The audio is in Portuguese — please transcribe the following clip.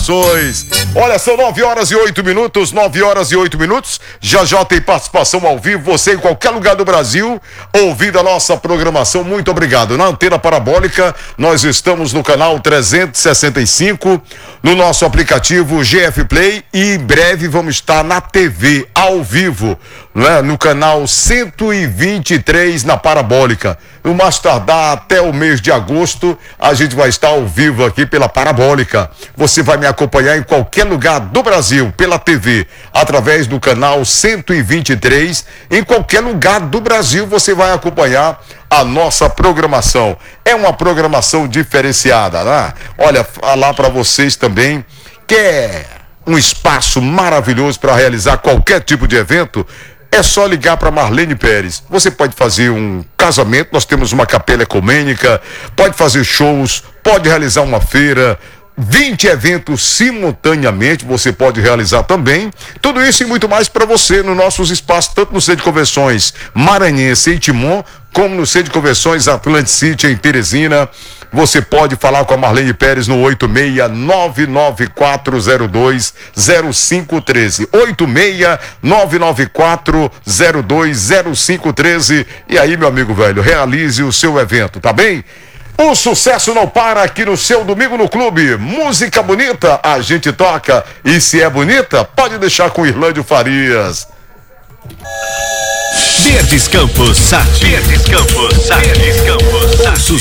Olha, são 9 horas e 8 minutos, 9 horas e 8 minutos. Já tem participação ao vivo, você em qualquer lugar do Brasil, ouvindo a nossa programação, muito obrigado. Na antena parabólica, nós estamos no canal 365, no nosso aplicativo GF Play, e em breve vamos estar na TV, ao vivo, né? No canal 123 na parabólica. No mais tardar até o mês de agosto, a gente vai estar ao vivo aqui pela parabólica. Você vai me acompanhar em qualquer lugar do Brasil, pela TV, através do canal 123. Em qualquer lugar do Brasil você vai acompanhar a nossa programação. É uma programação diferenciada, né? Olha, falar para vocês também que é um espaço maravilhoso para realizar qualquer tipo de evento. É só ligar para Marlene Pérez. Você pode fazer um casamento, nós temos uma capela ecumênica, pode fazer shows, pode realizar uma feira, 20 eventos simultaneamente você pode realizar também. Tudo isso e muito mais para você nos nossos espaços, tanto no Centro de Convenções Maranhense em Timon, como no Centro de Convenções Atlantic City em Teresina. Você pode falar com a Marlene Pérez no 86994020513. 86994020513. E aí, meu amigo velho, realize o seu evento, tá bem? O sucesso não para aqui no seu Domingo no Clube. Música bonita, a gente toca. E se é bonita, pode deixar com Irlândio Farias. Verdes Campos, Verdes Campos, Verdes Campos.